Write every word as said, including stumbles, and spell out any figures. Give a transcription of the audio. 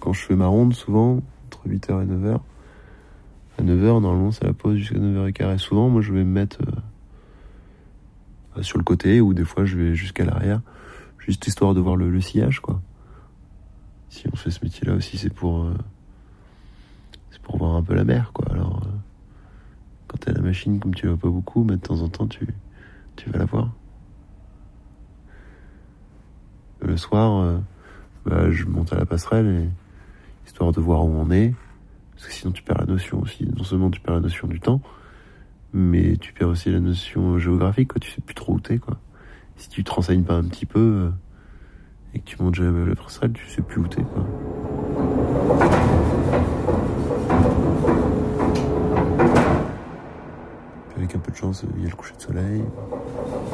quand je fais ma ronde, souvent, entre huit heures et neuf heures, à neuf heures, normalement, c'est la pause jusqu'à neuf heures quinze. Et souvent, moi, je vais me mettre euh, sur le côté, ou des fois, je vais jusqu'à l'arrière, juste histoire de voir le, le sillage, quoi. Si on fait ce métier-là aussi, c'est pour, euh, c'est pour voir un peu la mer, quoi. Alors, euh, quand t'as la machine, comme tu vas pas beaucoup, mais de temps en temps, tu, tu vas la voir. Le soir, euh, bah, je monte à la passerelle, et, histoire de voir où on est. Parce que sinon tu perds la notion aussi. Non seulement tu perds la notion du temps, mais tu perds aussi la notion géographique, quoi. Tu sais plus trop où t'es, quoi. Si tu te renseignes pas un petit peu euh, et que tu montes jamais la passerelle, tu sais plus où t'es, quoi. Puis avec un peu de chance, il y a le coucher de soleil.